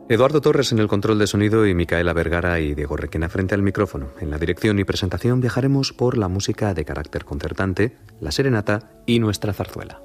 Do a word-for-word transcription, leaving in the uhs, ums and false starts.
Eduardo Torres en el control de sonido y Micaela Vergara y Diego Requena frente al micrófono. En la dirección y presentación viajaremos por la música de carácter concertante, la serenata y nuestra zarzuela.